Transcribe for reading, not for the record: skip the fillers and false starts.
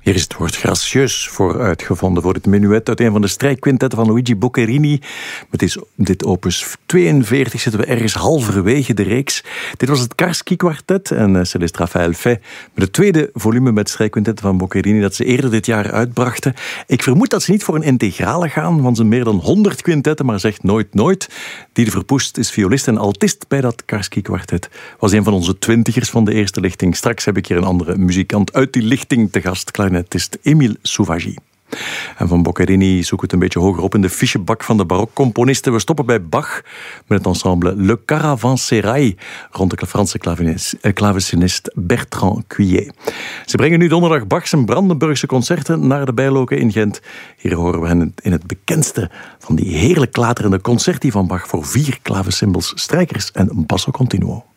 Hier is het woord gracieus voor uitgevonden voor het menuet uit een van de strijkquintetten van Luigi Boccherini. Met dit opus 42 zitten we ergens halverwege de reeks. Dit was het Karski-kwartet en cellist Raphaël Fay met het tweede volume met strijkquintetten van Boccherini dat ze eerder dit jaar uitbrachten. Ik vermoed dat ze niet voor een integrale gaan van zijn meer dan 100 quintetten, maar zegt nooit nooit. Diede Verpoest is violist en altist bij dat Karski-kwartet. Was een van onze 20ers van de eerste lichting. Straks heb ik hier een andere muzikant uit die lichting te gast, clarinetist Émile Souvagy. En van Boccherini zoeken we het een beetje hoger op in de fichebak van de barokcomponisten. We stoppen bij Bach met het ensemble Le Caravansérail rond de Franse klavecinist Bertrand Cuillet. Ze brengen nu donderdag Bach's Brandenburgse concerten naar de Bijloken in Gent. Hier horen we hen in het bekendste van die heerlijk klaterende concerti van Bach voor 4 klavecimbals, strijkers en basso continuo.